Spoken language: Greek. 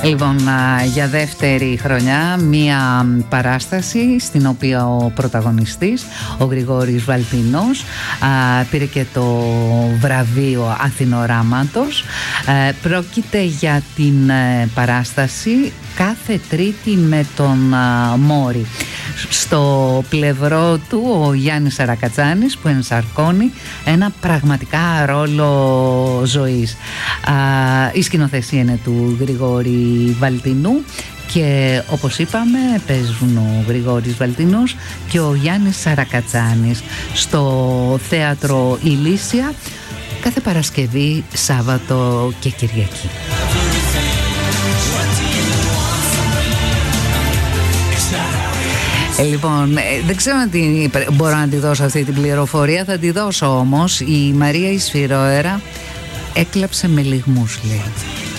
Λοιπόν, για δεύτερη χρονιά μία παράσταση στην οποία ο πρωταγωνιστής, ο Γρηγόρης Βαλτινός, πήρε και το βραβείο Αθηνοράματος. Πρόκειται για την παράσταση Κάθε Τρίτη με τον Μόρη. Στο πλευρό του ο Γιάννης Σαρακατσάνης, που ενσαρκώνει ένα πραγματικά ρόλο ζωής. Η σκηνοθεσία είναι του Γρηγόρη Βαλτινού και όπως είπαμε παίζουν ο Γρηγόρης Βαλτινός και ο Γιάννης Σαρακατσάνης στο Θέατρο Ηλίσια κάθε Παρασκευή, Σάββατο και Κυριακή. Λοιπόν, δεν ξέρω αν μπορώ να τη δώσω αυτή την πληροφορία, θα τη δώσω όμως. Η Μαρία Ισφυρόερα έκλαψε με λυγμούς, λέει.